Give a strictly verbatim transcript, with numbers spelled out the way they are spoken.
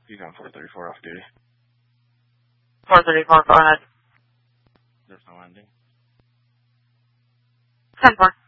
He's on four thirty-four off duty. four thirty-four, go ahead. There's no ending. ten four.